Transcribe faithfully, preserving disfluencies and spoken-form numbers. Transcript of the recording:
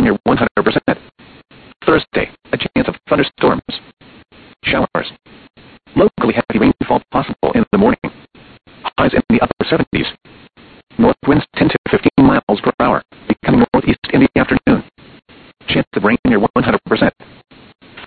rain near one hundred percent. Thursday, a chance of thunderstorms. Showers. Locally heavy rainfall possible in the morning. Highs in the upper seventies. North winds ten to fifteen miles per hour, becoming northeast in the afternoon. Chance of rain near one